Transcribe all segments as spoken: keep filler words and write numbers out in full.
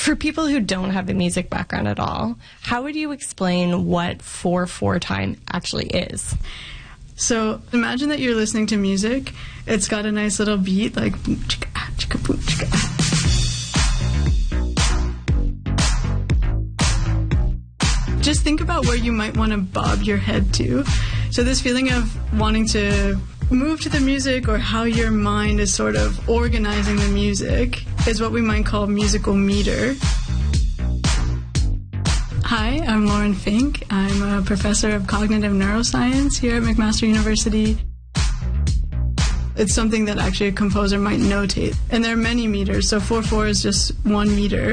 For people who don't have a music background at all, how would you explain what four four time actually is? So imagine that you're listening to music. It's got a nice little beat, like boom, chicka, ah, chicka, boom, chicka. Just think about where you might want to bob your head to. So this feeling of wanting to move to the music, or how your mind is sort of organizing the music, is what we might call musical meter. Hi, I'm Lauren Fink. I'm a professor of cognitive neuroscience here at McMaster University. It's something that actually a composer might notate. And there are many meters, so four four is just one meter.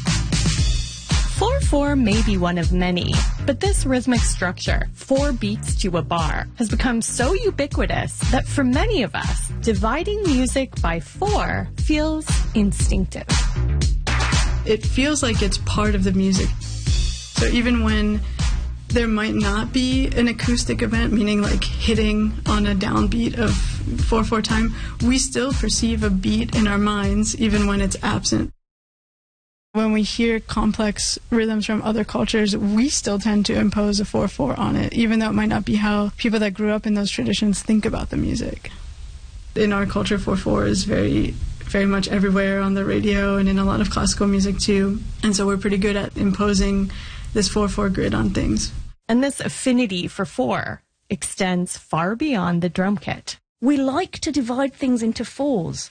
four four may be one of many, but this rhythmic structure, four beats to a bar, has become so ubiquitous that for many of us, dividing music by four feels instinctive. It feels like it's part of the music. So even when there might not be an acoustic event, meaning like hitting on a downbeat of four four time, we still perceive a beat in our minds even when it's absent. When we hear complex rhythms from other cultures, we still tend to impose a four four on it, even though it might not be how people that grew up in those traditions think about the music. In our culture, four four is very, very much everywhere on the radio and in a lot of classical music too. And so we're pretty good at imposing this four four grid on things. And this affinity for four extends far beyond the drum kit. We like to divide things into fours.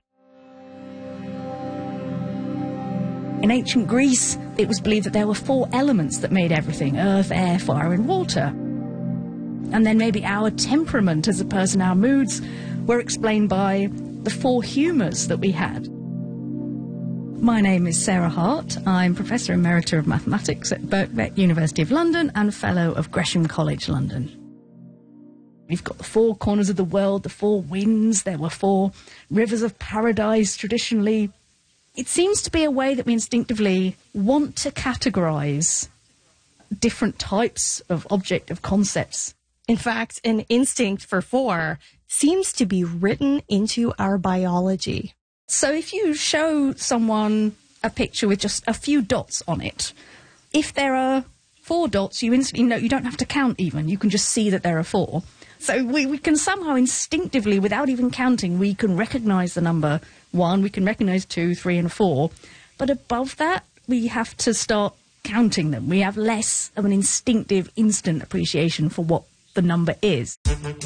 In ancient Greece, it was believed that there were four elements that made everything: earth, air, fire, and water. And then maybe our temperament as a person, our moods, were explained by the four humours that we had. My name is Sarah Hart. I'm Professor Emerita of Mathematics at Birkbeck, University of London, and Fellow of Gresham College, London. We've got the four corners of the world, the four winds. There were four rivers of paradise traditionally. It seems to be a way that we instinctively want to categorise different types of objective concepts. In fact, an instinct for four seems to be written into our biology. So if you show someone a picture with just a few dots on it, if there are four dots, you instantly know, you don't have to count even, you can just see that there are four. So we, we can somehow instinctively, without even counting, we can recognise the number one, we can recognise two, three and four. But above that, we have to start counting them. We have less of an instinctive, instant appreciation for what the number is.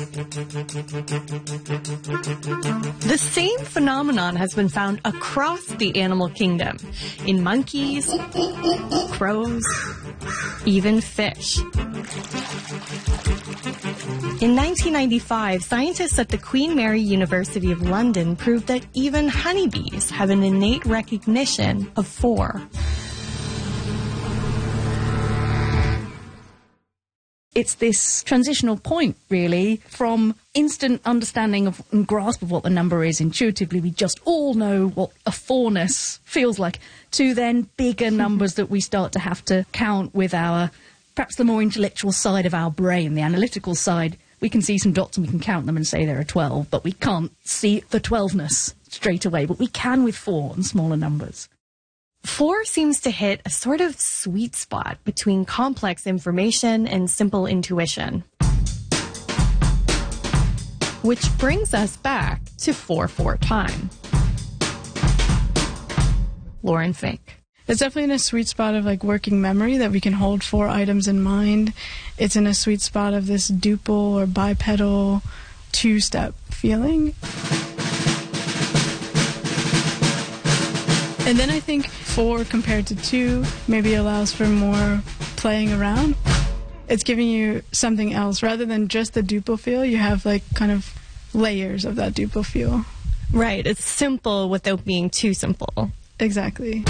The same phenomenon has been found across the animal kingdom, in monkeys, crows, even fish. In nineteen ninety-five, scientists at the Queen Mary University of London proved that even honeybees have an innate recognition of four. It's this transitional point, really, from instant understanding of and grasp of what the number is intuitively, we just all know what a fourness feels like, to then bigger numbers that we start to have to count with our, perhaps the more intellectual side of our brain, the analytical side. We can see some dots and we can count them and say there are twelve, but we can't see the twelveness straight away, but we can with four and smaller numbers. Four seems to hit a sort of sweet spot between complex information and simple intuition. Which brings us back to four four time. Lauren Fink. It's definitely in a sweet spot of like working memory, that we can hold four items in mind. It's in a sweet spot of this duple or bipedal two-step feeling. And then I think four compared to two maybe allows for more playing around. It's giving you something else. Rather than just the duple feel, you have like kind of layers of that duple feel. Right, it's simple without being too simple. Exactly.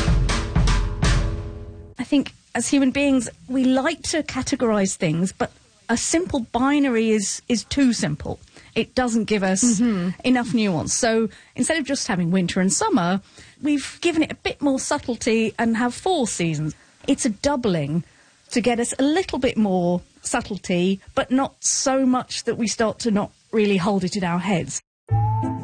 I think as human beings, we like to categorise things, but a simple binary is, is too simple. It doesn't give us mm-hmm. enough nuance. So instead of just having winter and summer, we've given it a bit more subtlety and have four seasons. It's a doubling to get us a little bit more subtlety, but not so much that we start to not really hold it in our heads.